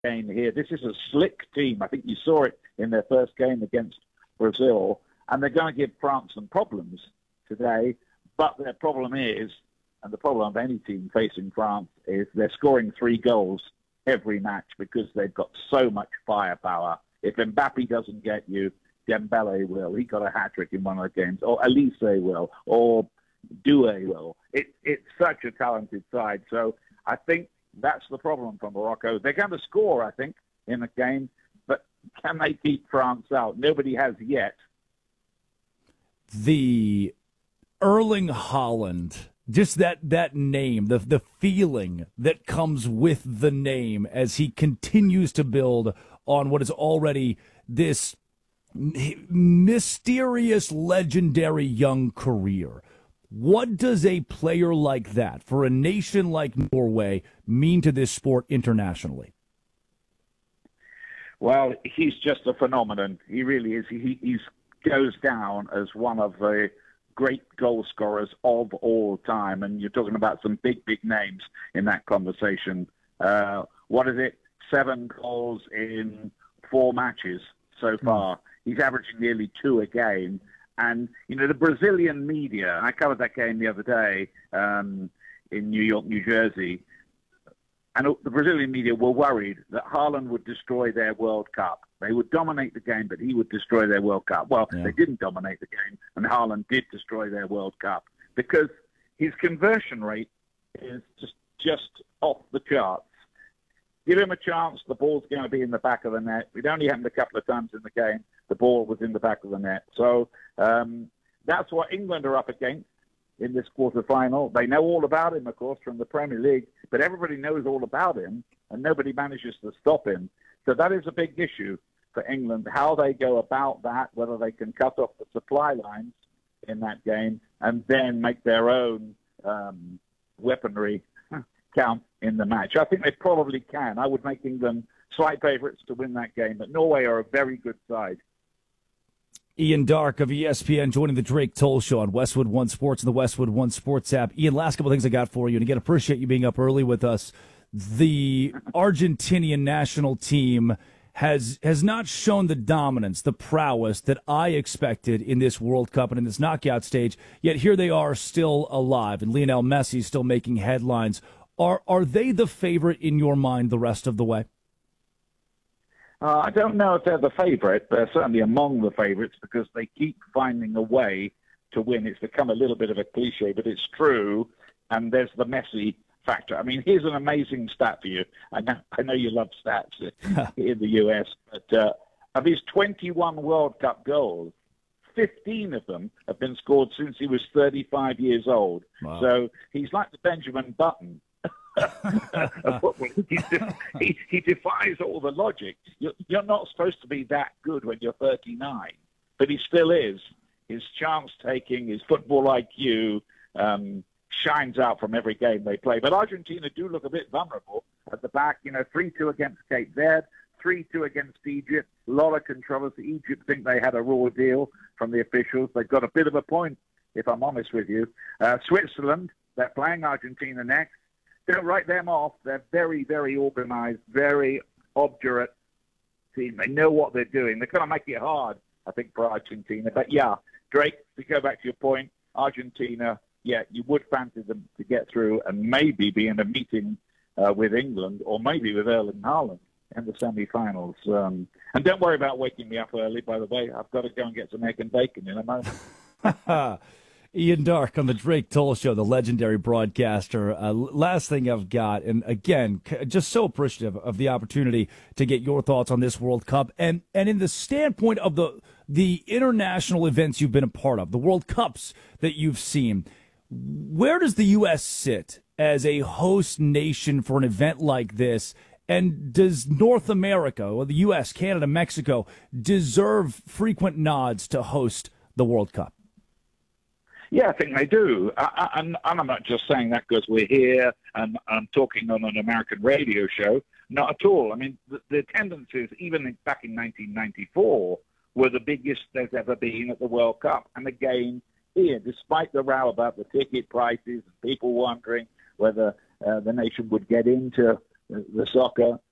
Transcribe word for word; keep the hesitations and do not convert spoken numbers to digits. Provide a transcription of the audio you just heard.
game here. This is a slick team. I think you saw it in their first game against Brazil, and they're going to give France some problems today. But their problem is, and the problem of any team facing France, is they're scoring three goals every match because they've got so much firepower. If Mbappe doesn't get you, Dembele will. He got a hat-trick in one of the games. Or Elise will. Or Doué will. It, it's such a talented side. So I think that's the problem for Morocco. They're going to score, I think, in the game. But can they keep France out? Nobody has yet. The Erling Haaland, just that, that name, the the feeling that comes with the name as he continues to build on what is already this mysterious, legendary young career. What does a player like that, for a nation like Norway, mean to this sport internationally? Well, he's just a phenomenon. He really is. He he goes down as one of the great goal scorers of all time. And you're talking about some big, big names in that conversation. Uh, what is it? Seven goals in four matches so far. Mm. He's averaging nearly two a game. And, you know, the Brazilian media, I covered that game the other day um, in New York, New Jersey, and the Brazilian media were worried that Haaland would destroy their World Cup. They would dominate the game, but he would destroy their World Cup. Well, yeah. They didn't dominate the game, and Haaland did destroy their World Cup because his conversion rate is just, just off the charts. Give him a chance, the ball's going to be in the back of the net. It only happened a couple of times in the game. The ball was in the back of the net. So um, that's what England are up against in this quarterfinal. They know all about him, of course, from the Premier League, but everybody knows all about him, and nobody manages to stop him. So that is a big issue for England, how they go about that, whether they can cut off the supply lines in that game and then make their own um, weaponry count in the match. I think they probably can. I would make England slight favourites to win that game, but Norway are a very good side. Ian Darke of E S P N joining the Drake Toll Show on Westwood One Sports and the Westwood One Sports app. Ian, last couple of things I got for you, and again, appreciate you being up early with us. The Argentinian national team has has not shown the dominance, the prowess that I expected in this World Cup and in this knockout stage, yet here they are still alive, and Lionel Messi still making headlines. Are are they the favorite in your mind the rest of the way? Uh, I don't know if they're the favorite. They're certainly among the favorites because they keep finding a way to win. It's become a little bit of a cliche, but it's true. And there's the Messi factor. I mean, here's an amazing stat for you. I know, I know you love stats in the U S, but uh, of his twenty-one World Cup goals, fifteen of them have been scored since he was thirty-five years old. Wow. So he's like the Benjamin Button of football. He, he, he defies all the logic. You're, you're not supposed to be that good when you're thirty-nine, but he still is. His chance-taking, his football I Q um, shines out from every game they play. But Argentina do look a bit vulnerable at the back. You know, three two against Cape Verde, three two against Egypt. A lot of controversy. Egypt think they had a raw deal from the officials. They've got a bit of a point, if I'm honest with you. Uh, Switzerland, they're playing Argentina next. Don't write them off. They're very, very organized, very obdurate team. They know what they're doing. They're going to make it hard, I think, for Argentina. But, yeah, Drake, to go back to your point, Argentina, yeah, you would fancy them to get through and maybe be in a meeting uh, with England or maybe with Erling Haaland in the semi-finals. Um, and don't worry about waking me up early, by the way. I've got to go and get some egg and bacon in a moment. Ian Darke on the Drake Toll Show, the legendary broadcaster. Uh, last thing I've got, and again, just so appreciative of the opportunity to get your thoughts on this World Cup, and and in the standpoint of the the international events you've been a part of, the World Cups that you've seen. Where does the U S sit as a host nation for an event like this? And does North America, or the U S, Canada, Mexico, deserve frequent nods to host the World Cup? Yeah, I think they do. I, I, and I'm not just saying that because we're here and I'm talking on an American radio show. Not at all. I mean, the, the attendances, even in, back in nineteen ninety-four, were the biggest there's ever been at the World Cup. And again, here, despite the row about the ticket prices and people wondering whether uh, the nation would get into the, the soccer,